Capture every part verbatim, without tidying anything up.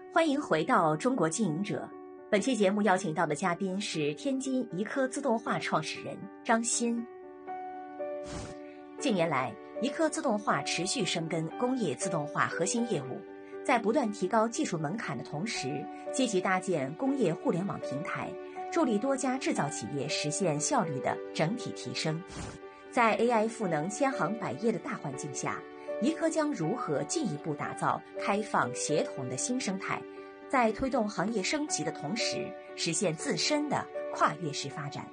欢迎回到中国经营者。本期节目邀请到的嘉宾是天津怡科自动化创始人张欣。近年来，怡科自动化持续深耕工业自动化核心业务，在不断提高技术门槛的同时，积极搭建工业互联网平台，助力多家制造企业实现效率的整体提升。在 A I 赋能千行百业的大环境下，怡科将如何进一步打造开放协同的新生态，在推动行业升级的同时，实现自身的跨越式发展？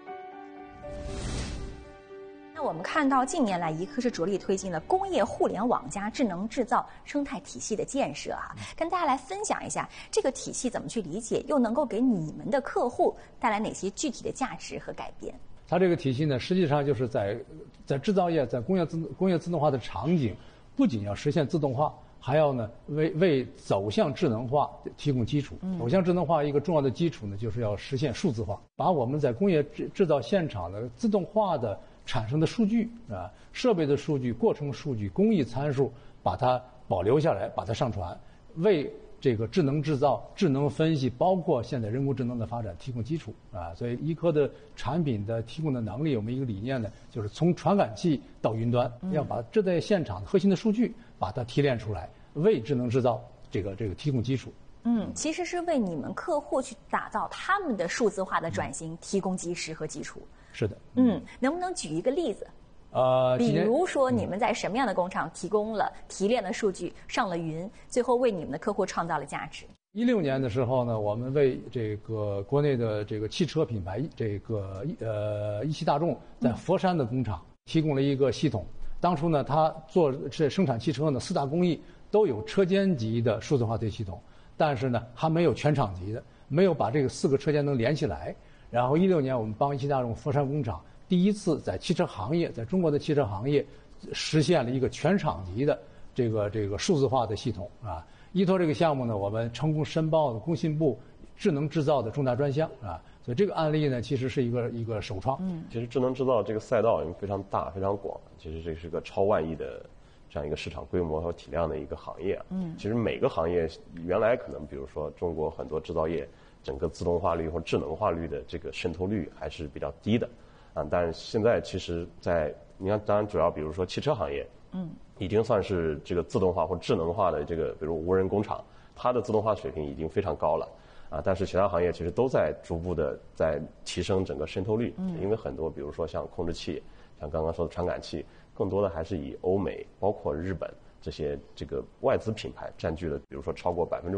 那我们看到近年来，怡科是着力推进了工业互联网加智能制造生态体系的建设啊，跟大家来分享一下这个体系怎么去理解，又能够给你们的客户带来哪些具体的价值和改变？ 它这个体系呢，实际上就是在在制造业、在工业自工业自动化的场景，不仅要实现自动化，还要呢为为走向智能化提供基础。走向智能化一个重要的基础呢，就是要实现数字化，把我们在工业制制造现场的自动化的产生的数据啊、设备的数据、过程数据、工艺参数，把它保留下来，把它上传，为这个智能制造、智能分析，包括现在人工智能的发展提供基础啊。所以怡科的产品的提供的能力，我们一个理念呢，就是从传感器到云端，要把制造业现场核心的数据把它提炼出来，为智能制造这个这个提供基础。 嗯，其实是为你们客户去打造他们的数字化的转型提供基石和基础。 是的。 嗯，能不能举一个例子？ 呃， 比如说你们在什么样的工厂提供了、提炼了数据，上了云，最后为你们的客户创造了价值？ 一六年的时候呢，我们为这个国内的这个汽车品牌，这个呃一汽大众在佛山的工厂提供了一个系统。当初呢，他做这生产汽车呢，四大工艺都有车间级的数字化这系统，但是呢，还没有全厂级的，没有把这个四个车间能连起来。然后一六年，我们帮一汽大众佛山工厂第一次在汽车行业，在中国的汽车行业实现了一个全厂级的这个这个数字化的系统啊。依托这个项目呢，我们成功申报了工信部智能制造的重大专项啊。所以这个案例呢，其实是一个一个首创。 嗯，其实智能制造这个赛道因为非常大、非常广，其实这是个超万亿的这样一个市场规模和体量的一个行业。嗯，其实每个行业原来可能，比如说中国很多制造业，整个自动化率或智能化率的这个渗透率还是比较低的。啊，但是现在其实在，你看，当然主要比如说汽车行业，嗯，已经算是这个自动化或智能化的这个，比如无人工厂，它的自动化水平已经非常高了，啊，但是其他行业其实都在逐步的在提升整个渗透率，嗯，因为很多比如说像控制器，像刚刚说的传感器，更多的还是以欧美包括日本这些这个外资品牌占据了，比如说超过百分之